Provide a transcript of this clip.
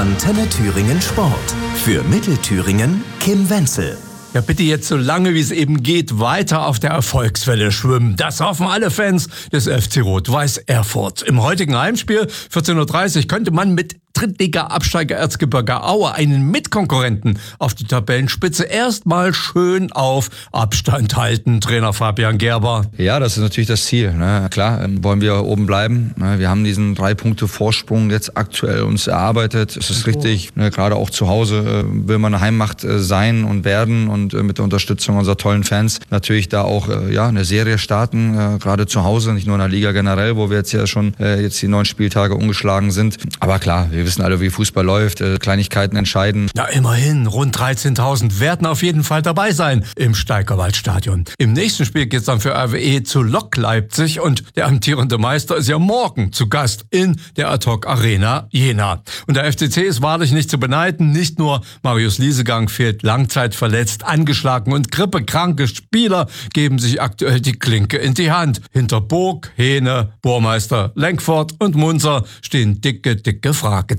Antenne Thüringen Sport. Für Mittelthüringen Kim Wenzel. Ja, bitte jetzt so lange wie es eben geht weiter auf der Erfolgswelle schwimmen. Das hoffen alle Fans des FC Rot-Weiß Erfurt. Im heutigen Heimspiel 14:30 Uhr könnte man mit Drittliga-Absteiger Erzgebirge Aue einen Mitkonkurrenten auf die Tabellenspitze erstmal schön auf Abstand halten. Trainer Fabian Gerber. Ja, das ist natürlich das Ziel. Ne? Klar, wollen wir oben bleiben. Wir haben diesen 3 Punkte Vorsprung jetzt aktuell uns erarbeitet. Es ist richtig, gerade auch zu Hause will man eine Heimmacht sein und werden und mit der Unterstützung unserer tollen Fans natürlich da auch eine Serie starten, gerade zu Hause, nicht nur in der Liga generell, wo wir jetzt ja schon jetzt die 9 Spieltage ungeschlagen sind. Aber klar, wir wissen alle, wie Fußball läuft, Kleinigkeiten entscheiden. Ja, immerhin, rund 13.000 werden auf jeden Fall dabei sein im Steigerwaldstadion. Im nächsten Spiel geht's dann für RWE zu Lok Leipzig und der amtierende Meister ist ja morgen zu Gast in der Ad-Hoc Arena Jena. Und der FCC ist wahrlich nicht zu beneiden. Nicht nur Marius Liesegang fehlt langzeitverletzt, angeschlagen und grippekranke Spieler geben sich aktuell die Klinke in die Hand. Hinter Burg, Hene, Burmeister, Lenkfort und Munzer stehen dicke Fragezeichen.